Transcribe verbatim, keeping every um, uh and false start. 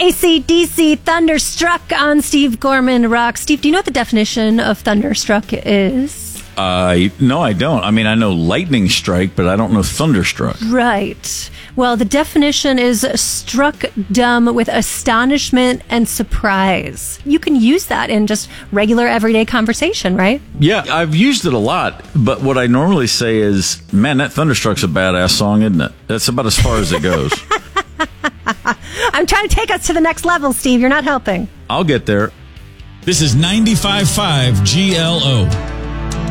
A C D C, Thunderstruck on Steve Gorman Rock. Steve, do you know what the definition of thunderstruck is? Uh, no, I don't. I mean, I know lightning strike, but I don't know thunderstruck. Right. Well, the definition is struck dumb with astonishment and surprise. You can use that in just regular everyday conversation, right? Yeah, I've used it a lot, but what I normally say is, man, that Thunderstruck's a badass song, isn't it? That's about as far as it goes. I'm trying to take us to the next level, Steve. You're not helping. I'll get there. This is ninety-five point five G L O.